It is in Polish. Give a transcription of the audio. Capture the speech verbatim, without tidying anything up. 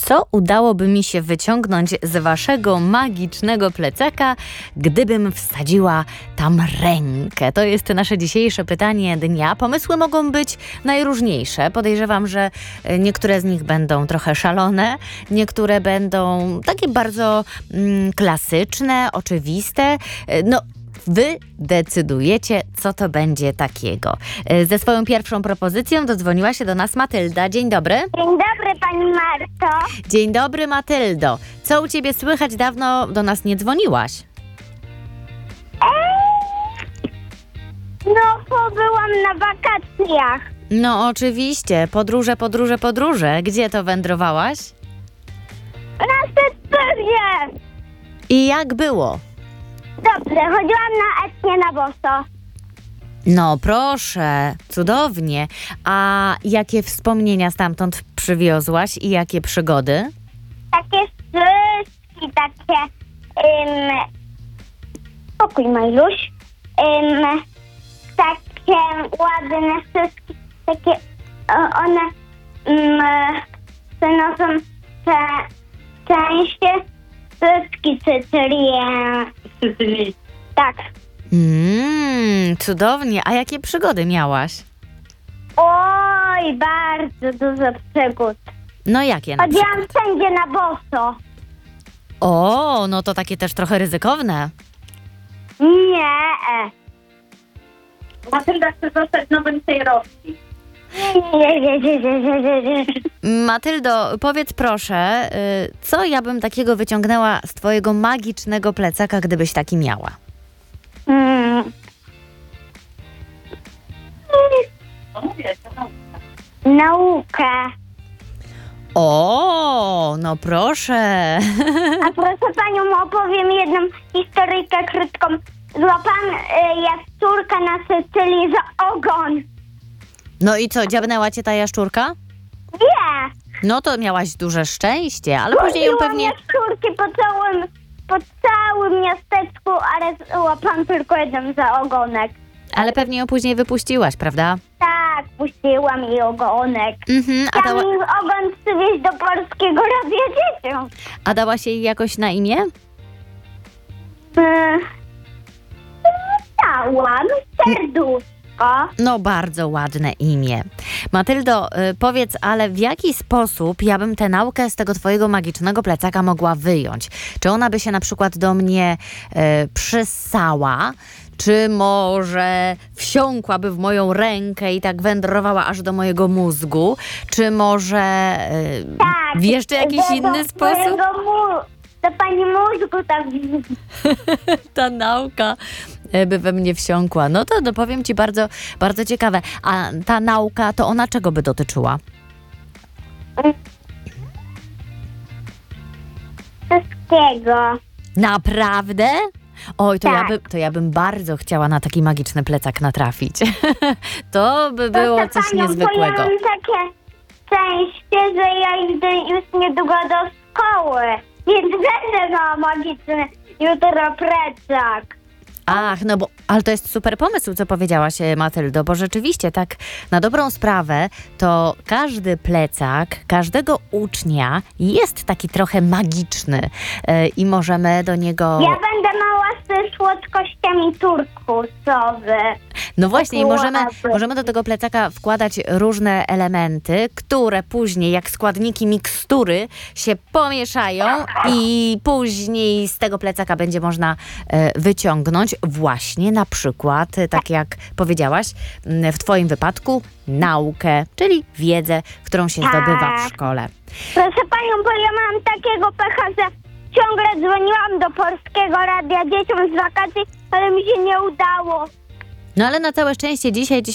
Co udałoby mi się wyciągnąć z waszego magicznego plecaka, gdybym wsadziła tam rękę? To jest nasze dzisiejsze pytanie dnia. Pomysły mogą być najróżniejsze. Podejrzewam, że niektóre z nich będą trochę szalone, niektóre będą takie bardzo mm, klasyczne, oczywiste. No, wy decydujecie, co to będzie takiego. Ze swoją pierwszą propozycją dodzwoniła się do nas Matylda. Dzień dobry. Dzień dobry, pani Marto. Dzień dobry, Matyldo. Co u ciebie słychać? Dawno do nas nie dzwoniłaś. Eee, no, bo byłam na wakacjach. No oczywiście. Podróże, podróże, podróże. Gdzie to wędrowałaś? Na Sycylię. I jak było? Dobrze, chodziłam na Etnię na boso. No proszę, cudownie. A jakie wspomnienia stamtąd przywiozłaś i jakie przygody? Takie szybki, takie... Um, spokój, Majluś. Um, takie ładne szybki, takie... O, one um, przynoszą te częście szybki Sycylii. Tak. Mmm, cudownie. A jakie przygody miałaś? Oj, bardzo dużo przygód. No jakie na Chodziłam przykład? wszędzie na boso. O, no to takie też trochę ryzykowne. Nie. Matylda chce zostać nowym sejrowski. Nie, nie, nie, nie, nie, nie, nie. Matyldo, powiedz proszę, y, co ja bym takiego wyciągnęła z twojego magicznego plecaka, gdybyś taki miała? Mm. No mówię, to no. Naukę. O, no proszę. A proszę panią, opowiem jedną historyjkę krótką. Złapałam y, jaszczurkę na Sycylii za ogon. No i co, dziabnęła cię ta jaszczurka? Nie. No to miałaś duże szczęście, ale później ją Chodziłam pewnie... jaszczurki po całym, po całym miasteczku, ale złapałam tylko jedną za ogonek. Ale pewnie ją później wypuściłaś, prawda? Tak, puściłam jej ogonek. Mhm, a, Chciałam dała, jej ogon przywieźć do Polskiego Radia Dzieciom. a dałaś jej jakoś na imię? Yy, Dałam serduszko. No bardzo ładne imię. Matyldo, y, powiedz, ale w jaki sposób ja bym tę naukę z tego twojego magicznego plecaka mogła wyjąć? Czy ona by się na przykład do mnie y, przysała? Czy może wsiąkłaby w moją rękę i tak wędrowała aż do mojego mózgu? Czy może y, Tak. w jeszcze jakiś do- inny do sposób? twojego Mu- do pani mózgu tak. Ta nauka e, by we mnie wsiąkła. No to no, powiem ci bardzo, bardzo ciekawe. A ta nauka, to ona czego by dotyczyła? Wszystkiego. Naprawdę? Oj, to, Tak. ja by, to ja bym bardzo chciała na taki magiczny plecak natrafić. To by było Proszę coś panią, niezwykłego. Bo ja mam takie szczęście, że ja idę już niedługo do szkoły. Więc będę miała magiczny jutro plecak. Ach, no bo, ale to jest super pomysł, co powiedziałaś, e, Matyldo, bo rzeczywiście tak na dobrą sprawę to każdy plecak, każdego ucznia jest taki trochę magiczny e, i możemy do niego... Ja będę mała z słodkościami turkusowy. No właśnie, i możemy, Ładny. możemy do tego plecaka wkładać różne elementy, które później, jak składniki mikstury, się pomieszają i później z tego plecaka będzie można e, wyciągnąć właśnie na przykład, e, tak jak powiedziałaś, m, w twoim wypadku, naukę, czyli wiedzę, którą się zdobywa w szkole. Proszę panią, bo ja mam takiego pecha, że ciągle dzwoniłam do Polskiego Radia Dzieciom z wakacji, ale mi się nie udało. No ale na całe szczęście dzisiaj,